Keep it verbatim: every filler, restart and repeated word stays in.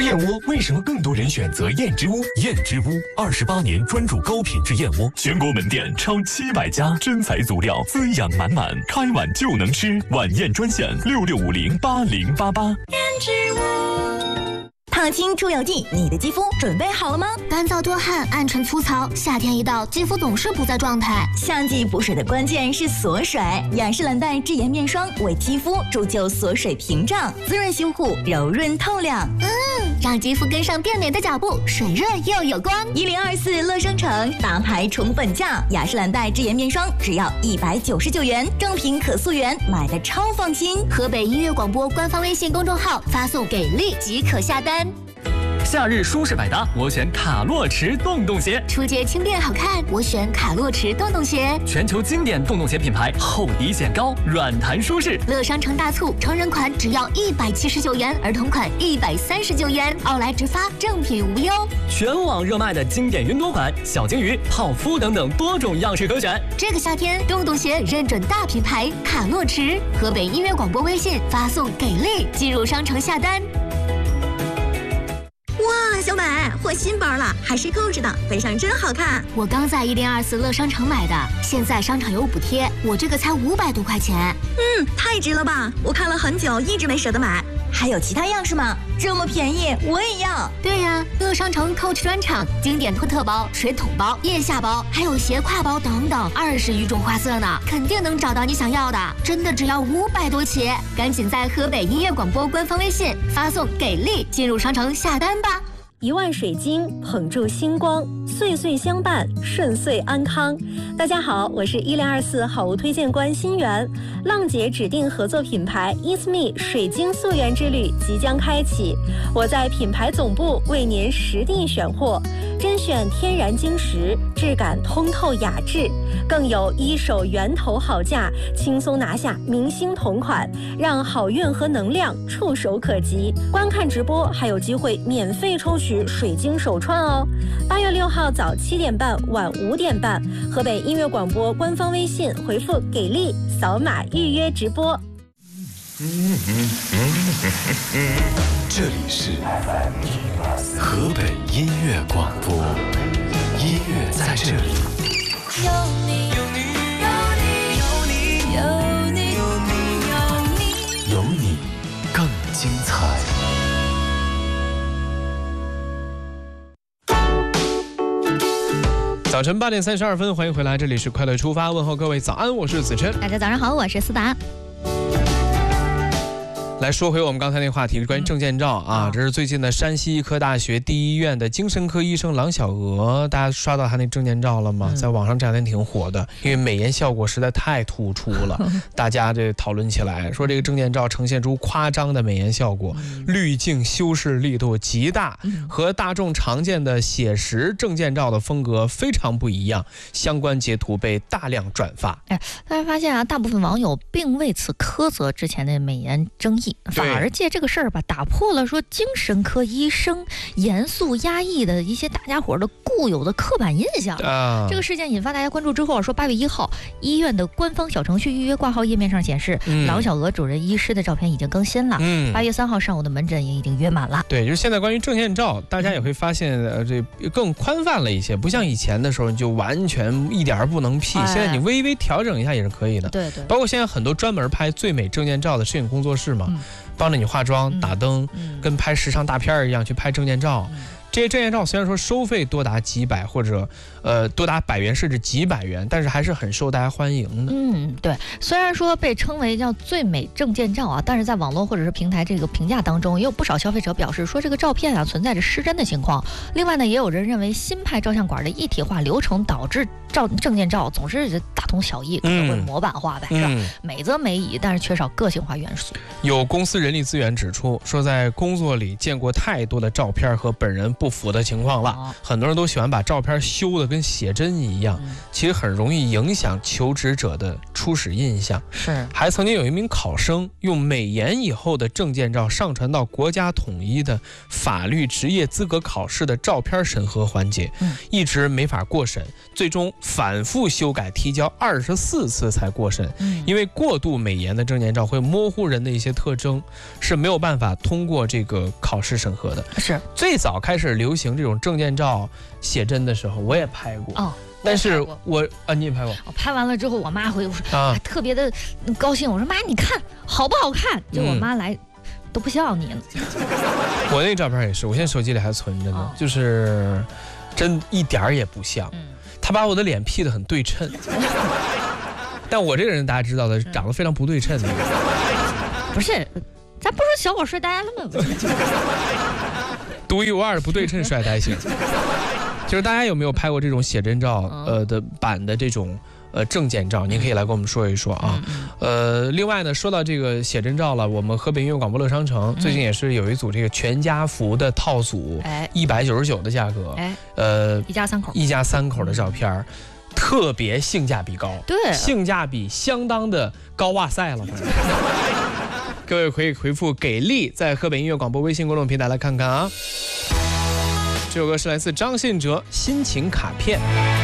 燕窝为什么更多人选择燕之屋？燕之屋二十八年专注高品质燕窝，全国门店超七百家，真材足料，滋养满满，开碗就能吃。晚宴专线六六五零八零八八。 燕之屋。烫青出油剂，你的肌肤准备好了吗？ 干燥多汗、暗沉粗糙，夏天一到，肌肤总是不在状态。 夏季补水的关键是锁水，雅诗兰黛智妍面霜为肌肤铸就锁水屏障，滋润修护，柔润透亮。 嗯，让肌肤跟上变美的脚步，水润又有光。 一零二四乐商城大牌宠粉价，雅诗兰黛智妍面霜只要一百九十九元，正品可溯源，买的超放心。 河北音乐广播官方微信公众号发送给力即可下单。 夏日舒适百搭，我选卡洛驰洞洞鞋。 出街轻便好看，我选卡洛驰洞洞鞋。 全球经典洞洞鞋品牌，厚底显高，软弹舒适。 乐商城大促，成人款只要一百七十九元，儿童款一百三十九元，奥莱直发，正品无忧。 全网热卖的经典云朵款、小金鱼、泡芙等等多种样式可选。 这个夏天，洞洞鞋认准大品牌卡洛驰。河北音乐广播微信发送给力，进入商城下单。 哇，小美，换新包了，还是扣子的，背上真好看。 我刚在一零二四乐商城买的，现在商场有补贴，我这个才五百多块钱。 嗯，太值了吧！我看了很久，一直没舍得买。还有其他样式吗？这么便宜，我也要。 对呀，乐商城 Coach 专场，经典托特包、水桶包、腋下包，还有斜挎包等等，二十余种花色呢，肯定能找到你想要的。真的只要五百多起，赶紧在河北音乐广播官方微信发送给力，进入商城下单吧。 一万水晶捧住星光，岁岁相伴，顺遂安康。大家好，我是一零二四好物推荐官新源。浪姐指定合作品牌 It's Me 水晶溯源之旅即将开启，我在品牌总部为您实地选货，甄选天然晶石，质感通透雅致，更有一手源头好价，轻松拿下明星同款，让好运和能量触手可及。观看直播还有机会免费抽取水晶手串哦！八月六号早七点半，晚五点半，河北音乐广播官方微信回复给力，扫码预约直播。 这里是河北音乐广播，音乐在这里。 有你，有你，有你，有你，有你，有你， 有你更精彩。 早晨八点三十二分，欢迎回来，这里是快乐出发，问候各位早安，我是子琛。 大家早上好，我是思达。 来说回我们刚才那个话题，关于证件照啊，这是最近的山西医科大学第一医院的精神科医生郎小娥，大家刷到他那证件照了吗？嗯、在网上这两天挺火的，因为美颜效果实在太突出了，大家这讨论起来，说这个证件照呈现出夸张的美颜效果，嗯、滤镜修饰力度极大，嗯、和大众常见的写实证件照的风格非常不一样。相关截图被大量转发。 哎，大家发现啊，大部分网友并为此苛责之前的美颜争议。反而借这个事儿吧，打破了说精神科医生严肃压抑的一些大家伙的固有的刻板印象。啊、这个事件引发大家关注之后，说八月一号，医院的官方小程序预约挂号页面上显示，嗯、郎小娥主任医师的照片已经更新了。嗯，八月三号上午的门诊也已经约满了。 对，就是现在关于证件照，大家也会发现，呃，这更宽泛了一些，不像以前的时候就完全一点儿不能 P，、哎、现在你微微调整一下也是可以的。 对对， 包括现在很多专门拍最美证件照的摄影工作室嘛。嗯，帮着你化妆、打灯，嗯嗯、跟拍时尚大片一样去拍证件照。嗯、这些证件照虽然说收费多达几百或者呃多达百元甚至几百元，但是还是很受大家欢迎的。 嗯，对。虽然说被称为叫最美证件照啊，但是在网络或者是平台这个评价当中，也有不少消费者表示说这个照片啊存在着失真的情况。另外呢，也有人认为新派照相馆的一体化流程导致照证件照总是大同小异，可能会模板化呗，嗯、是吧？美则美矣，但是缺少个性化元素。 有公司人力资源指出，说在工作里见过太多的照片和本人不符的情况了。 哦、 很多人都喜欢把照片修的跟写真一样，嗯、其实很容易影响求职者的初始印象。 是， 还曾经有一名考生用美颜以后的证件照上传到国家统一的法律职业资格考试的照片审核环节， 嗯、 一直没法过审，最终反复修改提交二十四次才过审。 嗯、 因为过度美颜的证件照会模糊人的一些特征，是没有办法通过这个考试审核的。 是， 最早开始流行这种证件照写真的时候，我也拍过。 哦。 但是我啊，你也拍过。 我拍完了之后，我妈回我说啊， 还特别的高兴。我说妈，你看好不好看？就我妈来、嗯、都不像你了。 我那照片也是，我现在手机里还存着呢，哦、就是真一点儿也不像。嗯、他把我的脸 P 得很对称，但我这个人大家知道的，长得非常不对称的。 嗯、不是，咱不是小伙帅呆了吗？ 独一无二的不对称帅呆型。就是大家有没有拍过这种写真照呃的版的这种呃证件照？您可以来跟我们说一说啊。呃，另外呢，说到这个写真照了，我们河北音乐广播乐商城最近也是有一组这个全家福的套组，一百九十九的价格， 哎， 呃， 一家三口， 一家三口的照片，特别性价比高， 对，性价比相当的高，哇塞了，反正。各位可以回复给力，在河北音乐广播微信公众平台来看看啊。这首歌是来自张信哲《心情卡片》。